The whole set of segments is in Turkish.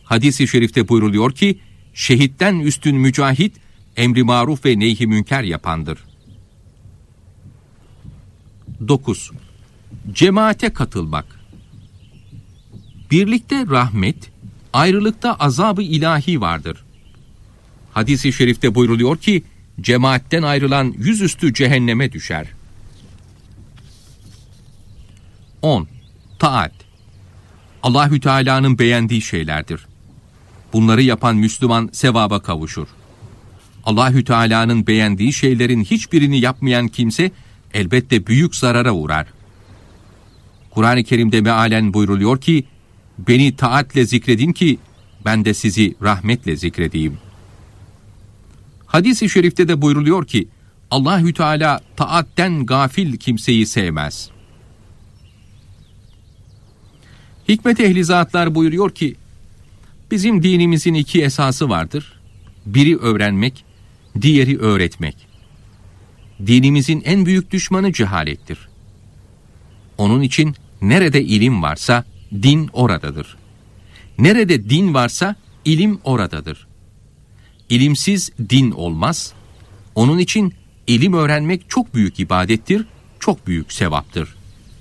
Hadis-i şerifte buyruluyor ki, şehitten üstün mücahit, emri maruf ve nehy-i münker yapandır. 9. Cemaate katılmak. Birlikte rahmet, ayrılıkta azab-ı ilahi vardır. Hadis-i şerifte buyruluyor ki, cemaatten ayrılan yüzüstü cehenneme düşer. 10. Taat. Allahü Teala'nın beğendiği şeylerdir. Bunları yapan Müslüman sevaba kavuşur. Allahü Teala'nın beğendiği şeylerin hiçbirini yapmayan kimse elbette büyük zarara uğrar. Kur'an-ı Kerim'de mealen buyruluyor ki, beni taatle zikredin ki ben de sizi rahmetle zikredeyim. Hadis-i şerifte de buyruluyor ki, Allahü Teala taatten gafil kimseyi sevmez. Hikmet ehli zatlar buyuruyor ki, bizim dinimizin 2 esası vardır. Biri öğrenmek, diğeri öğretmek. Dinimizin en büyük düşmanı cehalettir. Onun için nerede ilim varsa din oradadır. Nerede din varsa ilim oradadır. İlimsiz din olmaz. Onun için ilim öğrenmek çok büyük ibadettir, çok büyük sevaptır.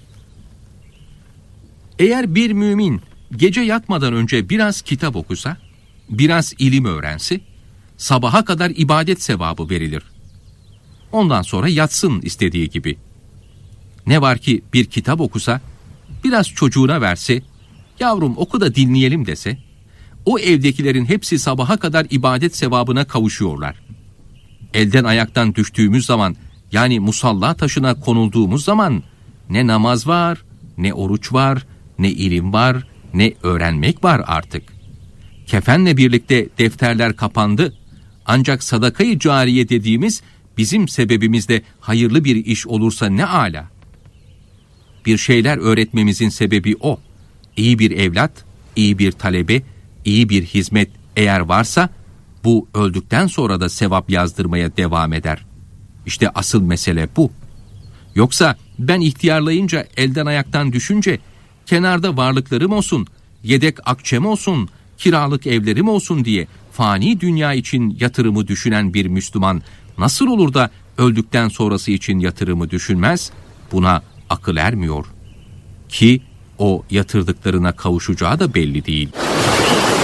Eğer bir mümin gece yatmadan önce biraz kitap okusa, biraz ilim öğrense, sabaha kadar ibadet sevabı verilir. Ondan sonra yatsın istediği gibi. Ne var ki bir kitap okusa, biraz çocuğuna verse, yavrum oku da dinleyelim dese, o evdekilerin hepsi sabaha kadar ibadet sevabına kavuşuyorlar. Elden ayaktan düştüğümüz zaman, yani musalla taşına konulduğumuz zaman, ne namaz var, ne oruç var, ne ilim var, ne öğrenmek var artık. Kefenle birlikte defterler kapandı. Ancak sadaka-i cariye dediğimiz bizim sebebimizde hayırlı bir iş olursa ne âlâ. Bir şeyler öğretmemizin sebebi o. İyi bir evlat, iyi bir talebe, iyi bir hizmet eğer varsa, bu öldükten sonra da sevap yazdırmaya devam eder. İşte asıl mesele bu. Yoksa ben ihtiyarlayınca, elden ayaktan düşünce, kenarda varlıklarım olsun, yedek akçem olsun, kiralık evlerim olsun diye fani dünya için yatırımı düşünen bir Müslüman nasıl olur da öldükten sonrası için yatırımı düşünmez? Buna akıl ermiyor. Ki o yatırdıklarına kavuşacağı da belli değil.